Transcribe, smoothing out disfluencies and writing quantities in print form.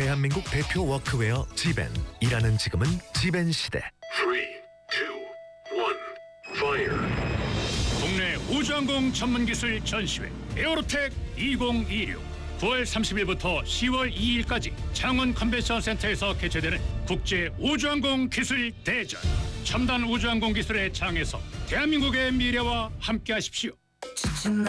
대한민국 대표 워크웨어 지벤. 일하는 지금은 지벤 시대. 3, 2, 1, fire. 국내 우주항공 전문기술 전시회 에어로텍 2026 9월 30일부터 10월 2일까지 창원 컨벤션 센터에서 개최되는 국제 우주항공 기술 대전. 첨단 우주항공 기술의 장에서 대한민국의 미래와 함께하십시오.